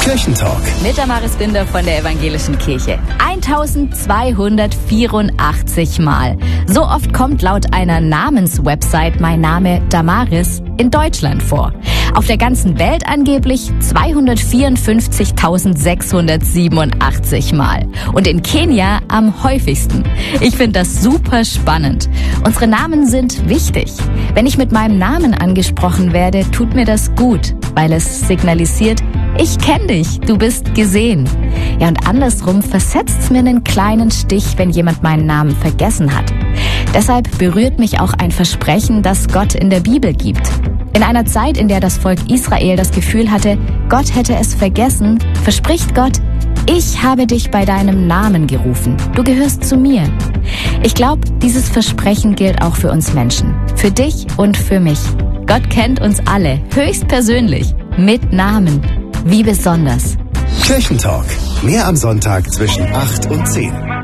Kirchentalk. Mit Damaris Binder von der Evangelischen Kirche. 1284 Mal. So oft kommt laut einer Namenswebsite mein Name Damaris in Deutschland vor. Auf der ganzen Welt angeblich 254.687 Mal. Und in Kenia am häufigsten. Ich finde das super spannend. Unsere Namen sind wichtig. Wenn ich mit meinem Namen angesprochen werde, tut mir das gut, weil es signalisiert, ich kenne dich, du bist gesehen. Ja, und andersrum versetzt's mir einen kleinen Stich, wenn jemand meinen Namen vergessen hat. Deshalb berührt mich auch ein Versprechen, das Gott in der Bibel gibt. In einer Zeit, in der das Volk Israel das Gefühl hatte, Gott hätte es vergessen, verspricht Gott, ich habe dich bei deinem Namen gerufen. Du gehörst zu mir. Ich glaube, dieses Versprechen gilt auch für uns Menschen. Für dich und für mich. Gott kennt uns alle, höchstpersönlich, mit Namen. Wie besonders. Kirchentalk. Mehr am Sonntag zwischen 8 und 10.